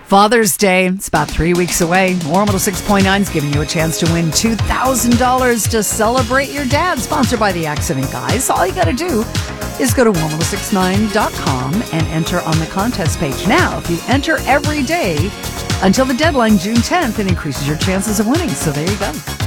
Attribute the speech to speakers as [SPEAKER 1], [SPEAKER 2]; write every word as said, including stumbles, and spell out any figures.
[SPEAKER 1] Father's Day, it's about three weeks away. Warm one oh six point nine is giving you a chance to win two thousand dollars to celebrate your dad, sponsored by the Accident Guys. All you got to do is go to warm one oh six nine dot com and enter on the contest page. Now, if you enter every day until the deadline, June tenth, it increases your chances of winning. So there you go.